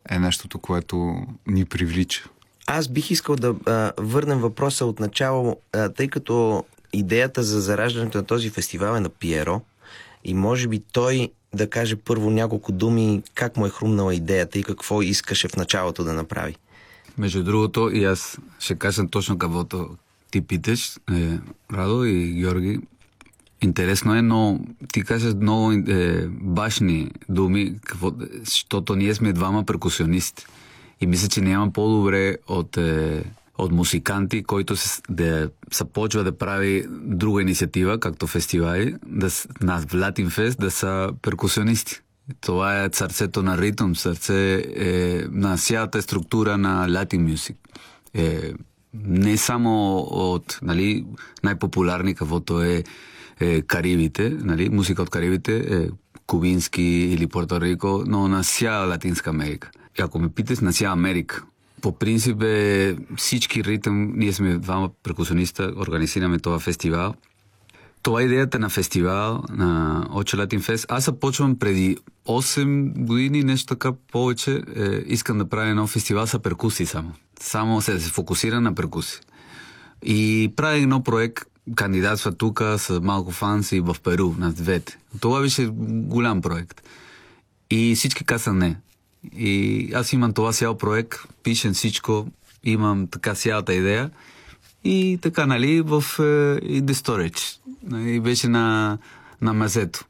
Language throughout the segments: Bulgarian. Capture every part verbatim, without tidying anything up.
е нещото, което ни привлича. Аз бих искал да а, върнем въпроса от начало, а, тъй като идеята за зараждането на този фестивал е на Пиеро и може би той да каже първо няколко думи как му е хрумнала идеята и какво искаше в началото да направи. Между другото, и аз ще кажа точно каквото ти питаш, е, Радо и Георги. Интересно е, но ти кажеш много е, башни думи, какво, защото ние сме двама перкусионисти. И мисля, че няма по-добре от, е, от музиканти, който се, да започва да прави друга инициатива, както фестивали, да, на Latin Fest, да са перкусионисти. Това е сърцето на ритъм, сърце е, на цялата структура на Latin Music. Е, не само от, нали, най-популярни, каквото е, е Карибите, нали, музика от Карибите, е, кубински или Пуерто Рико, но на цяла Латинска Америка. И ако ме питаш, на цяла Америка. По принцип е всички ритъм, ние сме двама перкусиониста, организираме това фестивал. Това е идеята на фестивал, на Оче Latin Fest. Аз започвам преди осем години, нещо така повече. Е, искам да правя едно фестивал с перкусии само. Само се, се фокусира на перкусии. И правя едно проект, кандидатства тук с малко фанси в Перу, на двете. Това беше голям проект. И всички каза не. И аз имам това цял проект, пишем всичко, имам така цялата идея. И така, нали, в и The Storage. И беше на, на мазето.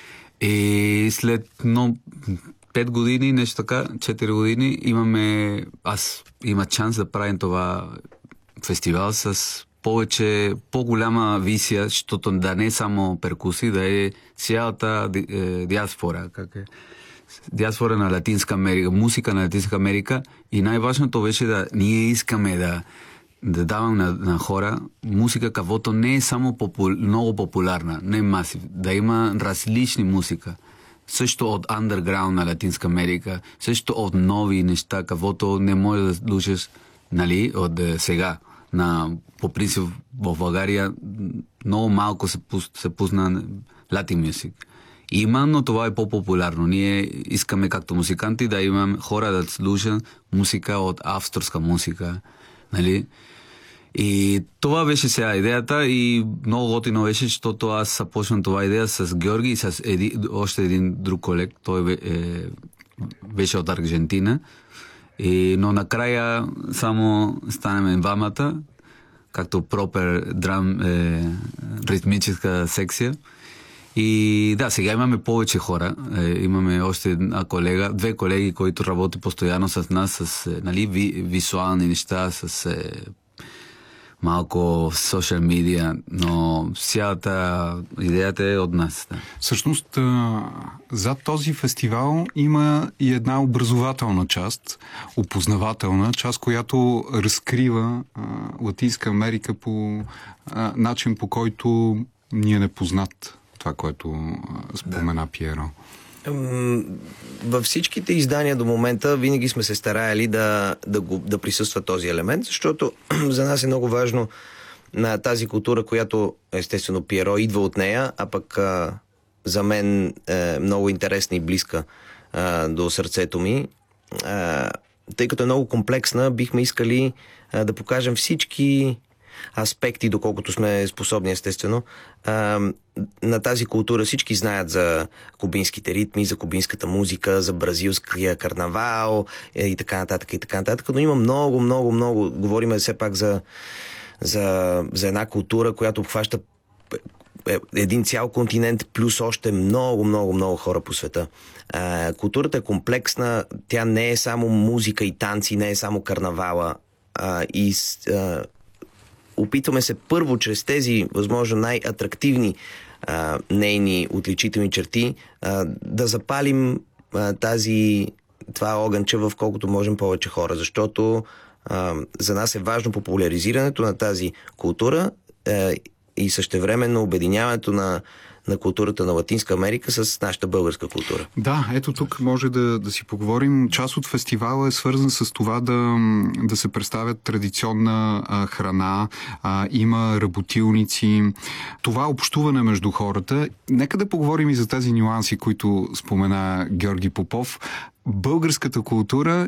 И след но, пет години, нещо така, четири години, имаме, аз има шанс да правим това фестивал с повече, по-голяма визия, защото да не е само перкусии, да е цялата е, диаспора, как е, диаспора на Латинска Америка, музика на Латинска Америка. И най-важното беше да ние искаме да да давам на, на хора музика, каквото не е само попу, много популярна, не е масив, да има различни музика. Също от андерграунд на Латинска Америка, също от нови неща, каквото не може да слушаш, нали, от е, сега. На, по принцип в България много малко се, пус, се пусна Latin Music. Има, но това е по-популярно. Ние искаме като музиканти да имаме хора да слушат музика от авторска музика. Нали? И това беше сега идеята и много готино беше, защото аз започвам това идея с Георги и с еди, още един друг колег. Той е, беше от Аржентина. И, но накрая само станем двамата, както пропер драм, е, ритмическа секция. И да, сега имаме повече хора. Е, имаме още една колега, две колеги, които работят постоянно с нас, с нали, ви, визуални неща, с е, малко социал медиа, но цялата идеята е от нас. Да. Всъщност, зад този фестивал има и една образователна част, опознавателна част, която разкрива а, Латинска Америка по а, начин, по който ни е непознат. Това, което а, спомена да. Пиеро. Във всичките издания до момента винаги сме се стараяли да, да, го, да присъства този елемент, защото за нас е много важно на тази култура, която естествено Пиеро идва от нея, а пък а, за мен е много интересна и близка а, до сърцето ми. А, тъй като е много комплексна, бихме искали а, да покажем всички аспекти, доколкото сме способни, естествено, а, на тази култура. Всички знаят за кубинските ритми, за кубинската музика, за бразилския карнавал и така нататък, и така нататък. Но има много, много, много. Говорим все пак за, за, за една култура, която обхваща един цял континент, плюс още много, много, много хора по света. А, културата е комплексна, тя не е само музика и танци, не е само карнавала. А, и а, опитваме се първо чрез тези, възможно най-атрактивни а, нейни отличителни черти а, да запалим а, тази, това огънче в колкото можем повече хора, защото а, за нас е важно популяризирането на тази култура а, и същевременно обединяването на на културата на Латинска Америка с нашата българска култура. Да, ето тук може да, да си поговорим. Част от фестивала е свързан с това да, да се представят традиционна а, храна, а, има работилници, това общуване между хората. Нека да поговорим и за тези нюанси, които спомена Георги Попов. Българската култура